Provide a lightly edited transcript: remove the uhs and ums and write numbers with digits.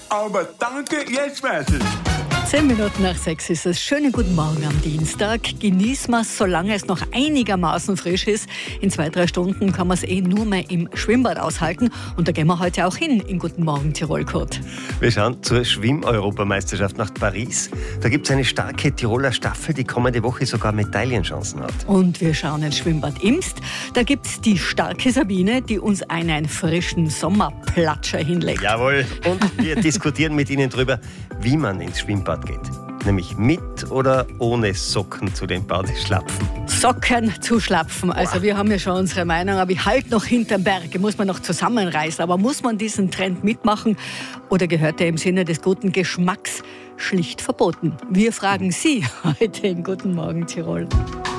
Aber danke, jetzt weiß ich. 10 Minuten nach 6 ist es. Schönen guten Morgen am Dienstag. Genießen wir es, solange es noch einigermaßen frisch ist. In 2-3 Stunden kann man es nur mehr im Schwimmbad aushalten. Und da gehen wir heute auch hin in Guten Morgen Tirol, Kurt. Wir schauen zur Schwimm-Europameisterschaft nach Paris. Da gibt es eine starke Tiroler Staffel, die kommende Woche sogar Medaillenchancen hat. Und wir schauen ins Schwimmbad Imst. Da gibt es die starke Sabine, die uns einen frischen Sommerplatscher hinlegt. Jawohl. Und wir diskutieren mit Ihnen darüber, wie man ins Schwimmbad geht. Nämlich mit oder ohne Socken zu den Badeschlapfen. Socken zu schlapfen. Also wir haben ja schon unsere Meinung, aber ich halte noch hinterm Berg. Muss man noch zusammenreißen. Aber muss man diesen Trend mitmachen? Oder gehört er im Sinne des guten Geschmacks schlicht verboten? Wir fragen Sie heute in Guten Morgen Tirol.